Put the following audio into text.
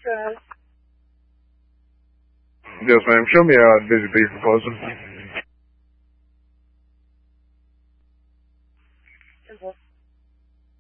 Yes, ma'am. Show me a Digit B proposal.